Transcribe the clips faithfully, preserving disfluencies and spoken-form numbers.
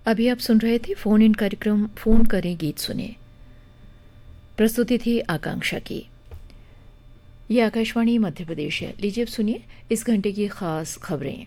अभी आप सुन रहे थे फोन इन कार्यक्रम फोन करें गीत सुने। प्रस्तुति थी आकांक्षा की। ये आकाशवाणी मध्य प्रदेश है। लीजिए अब सुनिए इस घंटे की खास खबरें।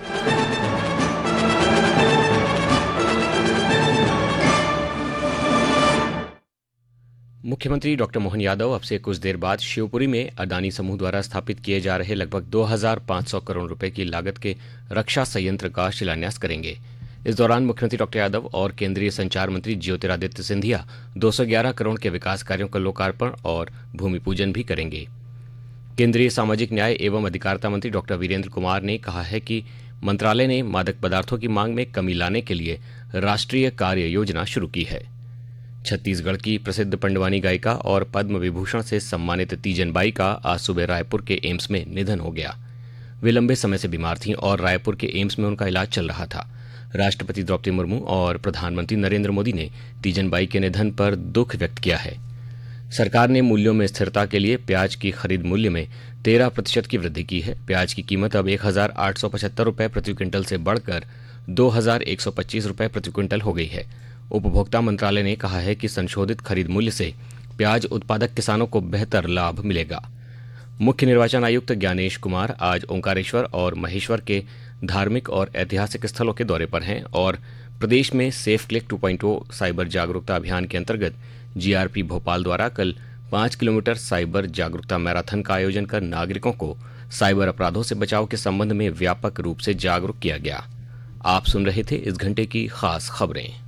मुख्यमंत्री डॉक्टर मोहन यादव अब से कुछ देर बाद शिवपुरी में अदानी समूह द्वारा स्थापित किए जा रहे लगभग दो हज़ार पाँच सौ करोड़ रुपए की लागत के रक्षा संयंत्र का शिलान्यास करेंगे। इस दौरान मुख्यमंत्री डॉक्टर यादव और केंद्रीय संचार मंत्री ज्योतिरादित्य सिंधिया दो सौ ग्यारह करोड़ के विकास कार्यों का लोकार्पण और भूमि पूजन भी करेंगे। केंद्रीय सामाजिक न्याय एवं अधिकारिता मंत्री डॉक्टर वीरेंद्र कुमार ने कहा है कि मंत्रालय ने मादक पदार्थों की मांग में कमी लाने के लिए राष्ट्रीय कार्य योजना शुरू की है। छत्तीसगढ़ की प्रसिद्ध पंडवानी गायिका और पद्म विभूषण से सम्मानित तीजन बाई का आज सुबह रायपुर के एम्स में निधन हो गया। वे लंबे समय से बीमार थीं और रायपुर के एम्स में उनका इलाज चल रहा था। राष्ट्रपति द्रौपदी मुर्मू और प्रधानमंत्री नरेंद्र मोदी ने तीजन बाई के निधन पर दुख व्यक्त किया है। सरकार ने मूल्यों में स्थिरता के लिए प्याज की खरीद मूल्य में तेरह प्रतिशत की वृद्धि की है। प्याज की कीमत अब एक हजार आठ सौ पचहत्तर रुपये प्रति क्विंटल से बढ़कर दो हजार एक सौ पच्चीस रुपये प्रति क्विंटल हो गई है। उपभोक्ता मंत्रालय ने कहा है कि संशोधित खरीद मूल्य से प्याज उत्पादक किसानों को बेहतर लाभ मिलेगा। मुख्य निर्वाचन आयुक्त ज्ञानेश कुमार आज ओंकारेश्वर और महेश्वर के धार्मिक और ऐतिहासिक स्थलों के दौरे पर हैं और प्रदेश में सेफ क्लिक टू पॉइंट ओ साइबर जागरूकता अभियान के अंतर्गत जीआरपी भोपाल द्वारा कल पांच किलोमीटर साइबर जागरूकता मैराथन का आयोजन कर नागरिकों को साइबर अपराधों से बचाव के संबंध में व्यापक रूप से जागरूक किया गया। आप सुन रहे थे इस घंटे की खास खबरें।